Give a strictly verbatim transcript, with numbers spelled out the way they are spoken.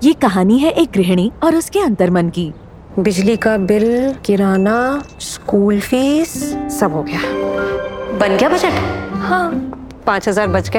ये कहानी है एक गृहिणी और उसके अंतर्मन की। बिजली का बिल, किराना, स्कूल फीस सब हो गया। बन गया बजट? हाँ, पाँच हजार बच गए।